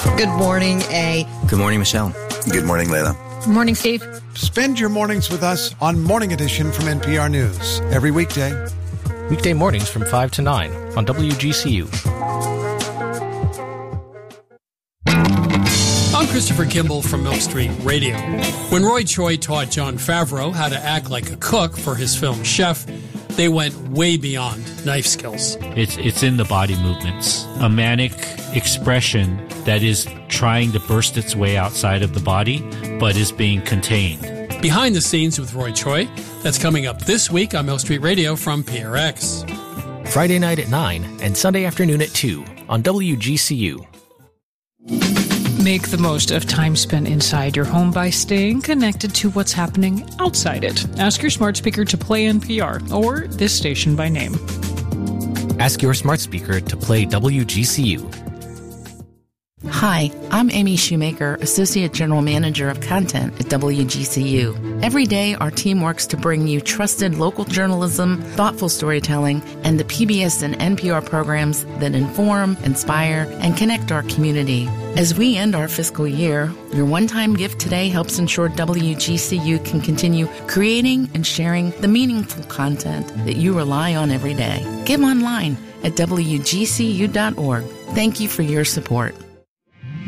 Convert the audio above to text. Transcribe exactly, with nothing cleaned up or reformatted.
Good morning, A. Good morning, Michelle. Good morning, Layla. Good morning, Steve. Spend your mornings with us on Morning Edition from N P R News every weekday. Weekday mornings from five to nine on W G C U. I'm Christopher Kimball from Milk Street Radio. When Roy Choi taught Jon Favreau how to act like a cook for his film Chef, they went way beyond knife skills. It's it's in the body movements. A manic expression that is trying to burst its way outside of the body, but is being contained. Behind the Scenes with Roy Choi, that's coming up this week on Milk Street Radio from P R X. Friday night at nine and Sunday afternoon at two on W G C U. Make the most of time spent inside your home by staying connected to what's happening outside it. Ask your smart speaker to play N P R or this station by name. Ask your smart speaker to play W G C U. Hi, I'm Amy Shoemaker, Associate General Manager of Content at W G C U. Every day, our team works to bring you trusted local journalism, thoughtful storytelling, and the P B S and N P R programs that inform, inspire, and connect our community. As we end our fiscal year, your one-time gift today helps ensure W G C U can continue creating and sharing the meaningful content that you rely on every day. Give online at W G C U dot org. Thank you for your support.